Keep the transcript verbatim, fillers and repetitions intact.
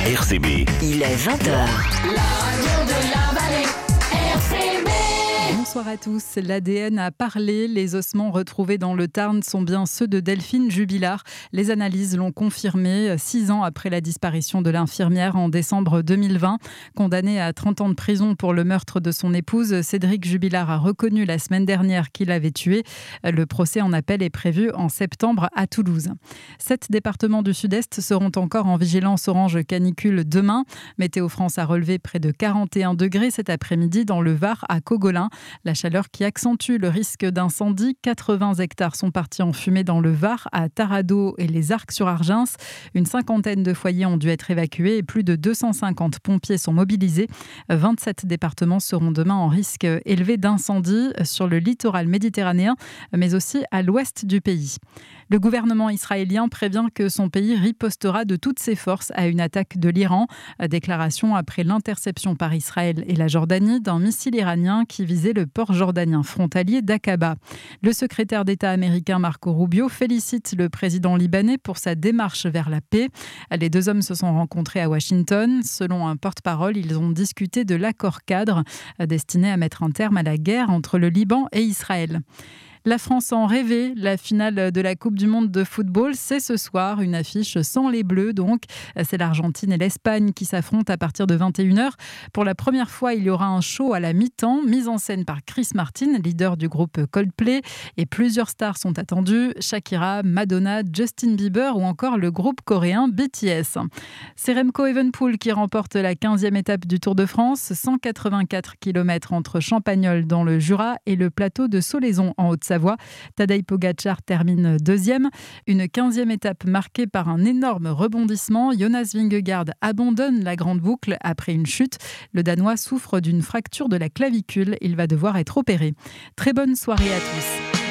R C B. Il est vingt heures. La radio de la vallée, R C B. Bonsoir à tous. L'A D N a parlé. Les ossements retrouvés dans le Tarn sont bien ceux de Delphine Jubilard. Les analyses l'ont confirmé six ans après la disparition de l'infirmière en décembre deux mille vingt. Condamné à trente ans de prison pour le meurtre de son épouse, Cédric Jubilard a reconnu la semaine dernière qu'il avait tué. Le procès en appel est prévu en septembre à Toulouse. Sept départements du Sud-Est seront encore en vigilance orange canicule demain. Météo France a relevé près de quarante et un degrés cet après-midi dans le Var à Cogolin. La chaleur qui accentue le risque d'incendie. quatre-vingts hectares sont partis en fumée dans le Var, à Tarado et les Arcs-sur-Argens. Une cinquantaine de foyers ont dû être évacués et plus de deux cent cinquante pompiers sont mobilisés. vingt-sept départements seront demain en risque élevé d'incendie sur le littoral méditerranéen, mais aussi à l'ouest du pays. Le gouvernement israélien prévient que son pays ripostera de toutes ses forces à une attaque de l'Iran. Déclaration après l'interception par Israël et la Jordanie d'un missile iranien qui visait le port jordanien frontalier d'Aqaba. Le secrétaire d'État américain Marco Rubio félicite le président libanais pour sa démarche vers la paix. Les deux hommes se sont rencontrés à Washington. Selon un porte-parole, ils ont discuté de l'accord cadre destiné à mettre un terme à la guerre entre le Liban et Israël. La France en rêvait, la finale de la Coupe du Monde de football, c'est ce soir, une affiche sans les Bleus donc. C'est l'Argentine et l'Espagne qui s'affrontent à partir de vingt et une heures. Pour la première fois, il y aura un show à la mi-temps, mise en scène par Chris Martin, leader du groupe Coldplay. Et plusieurs stars sont attendues, Shakira, Madonna, Justin Bieber ou encore le groupe coréen B T S. C'est Remco Evenepoel qui remporte la quinzième étape du Tour de France, cent quatre-vingt-quatre kilomètres entre Champagnole dans le Jura et le plateau de Solaizon en Haute-Savoie. Tadej Pogacar termine deuxième. Une quinzième étape marquée par un énorme rebondissement. Jonas Vingegaard abandonne la grande boucle après une chute. Le Danois souffre d'une fracture de la clavicule. Il va devoir être opéré. Très bonne soirée à tous.